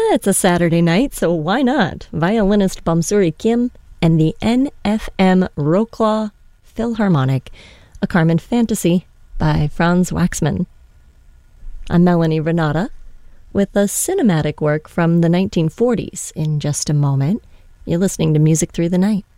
It's a Saturday night, so why not? Violinist Bamsuri Kim and the NFM Wrocław Philharmonic, a Carmen Fantasy by Franz Waxman. I'm Melanie Renata with a cinematic work from the 1940s in just a moment. You're listening to Music Through the Night.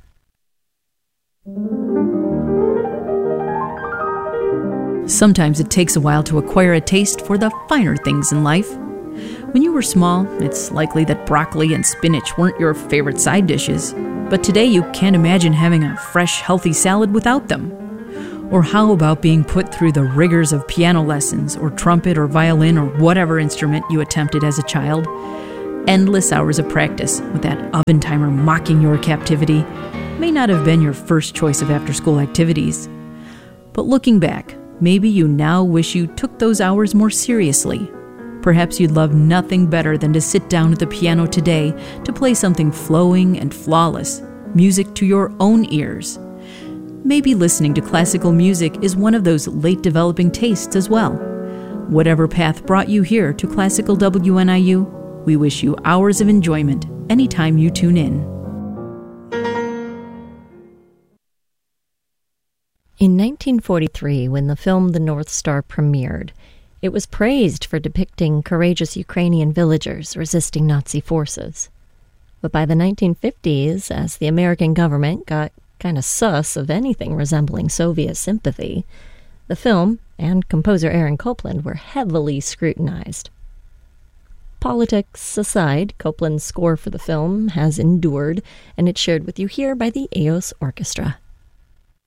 Sometimes it takes a while to acquire a taste for the finer things in life. When you were small, it's likely that broccoli and spinach weren't your favorite side dishes, but today you can't imagine having a fresh, healthy salad without them. Or how about being put through the rigors of piano lessons, or trumpet or violin or whatever instrument you attempted as a child? Endless hours of practice with that oven timer mocking your captivity may not have been your first choice of after-school activities. But looking back, maybe you now wish you took those hours more seriously. Perhaps you'd love nothing better than to sit down at the piano today to play something flowing and flawless, music to your own ears. Maybe listening to classical music is one of those late developing tastes as well. Whatever path brought you here to Classical WNIU, we wish you hours of enjoyment anytime you tune in. In 1943, when the film The North Star premiered, it was praised for depicting courageous Ukrainian villagers resisting Nazi forces. But by the 1950s, as the American government got kind of sus of anything resembling Soviet sympathy, the film and composer Aaron Copland were heavily scrutinized. Politics aside, Copland's score for the film has endured, and it's shared with you here by the Eos Orchestra.